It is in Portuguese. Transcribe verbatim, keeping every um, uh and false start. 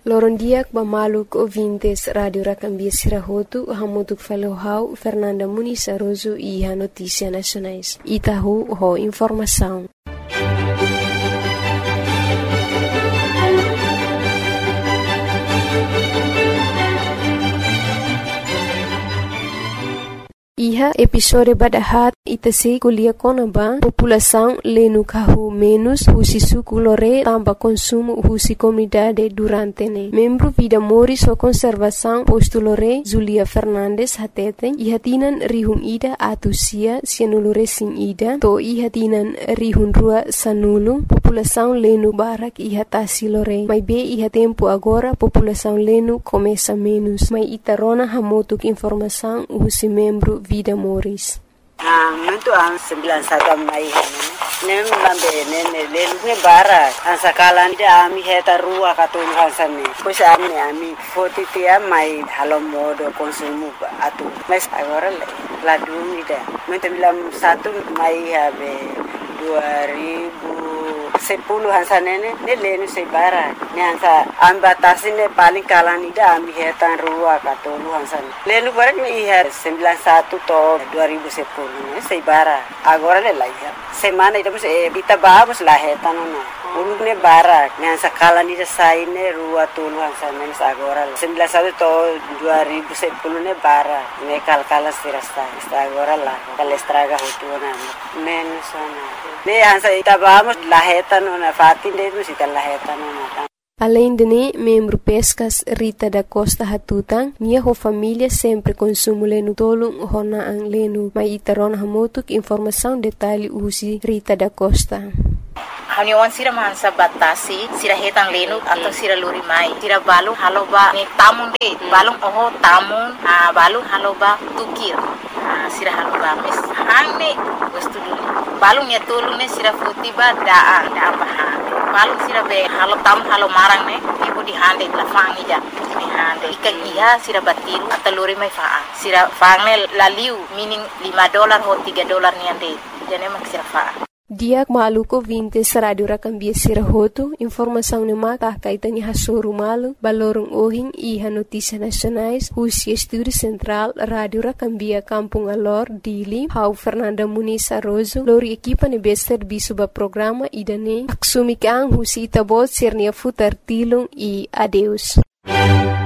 Lorondiak bamaluk ouvintes Radio Racambia Sirahotu, hamutuk falohau Fernanda Muniz Aroso e a Notícia Nacionais. Itahu ho informação. Iha episode badahat itase kuliah konaba população lenu kahu menos husi suku lore tamba consumo husi comunidade durante ne. Membro Vida Moris o conservação posto lore Zulia Fernandes hateten iha tinan rihun ida atusia sianulure sin ida to iha tinan rihun rua sanulu população lenu barak iha tasi lore. Mai be iha tempo agora população lenu começa menos. Mai itarona hamotuk informação husi membro Vida Moris. Ah, muito an sembilan satu mai hane. Nem lambe nene lelunge bara. Ansa kalan dia ami heta rua katun hansane. Pois ami ami foti tia mai halom modo konsumu atu. Mas agora la dumida. Muito bilam satu mai habe dua ribu sepuluh hansanene ne lenu sebara ne hansa ambatasi ne paling kalan ida ami hetan rua katolu hansan lenu barak ne ihar sembilan satu to dua ribu sepuluh ne sebara agora le laiha semana ida bus e bita babus la hetan no ulu ne barak ne hansa kalan ida sai ne rua tolu hansan ne agora sembilan satu to dua ribu sepuluh ne bara ne kalkala sirasta agora la kalestraga hutuna menusana ne hansa ita babus la Além de ne, membro pescas Rita da Costa Hatutang, minha ho família sempre consumo lenu tolong hona ang lenu. Mai itaron hamotuk informação detalhe usi Rita da Costa. Haniwan sira mansa batasi sira hetang lenu atau sira luri mai sira balung haloba ni tamun de balung oho tamun ah balung haloba tukir ah sira haloba mes hangne wastu dulu balung ya tolu ne sira futiba daa daa baha balung sira be halo tam halo marang ne ibu di hande la fangi ja ni hande ikan iya sira batiru atau luri mai faa sira fangne laliu meaning lima dolar ho tiga dolar ni ande jane mak sira faa. Diak maluko vintes Radio Racambia Sirahotu, informação ne maka kaitani hasoro malu, balorong ohing iha Notícia Nacionais, husi Estúdio Central, Radio Racambia Kampung Alor, Dili, hau Fernanda Muniz Aroso, lori equipa ne bester bisuba programa idane, aksumikang husi itabot sirnia futar tilong e adeus.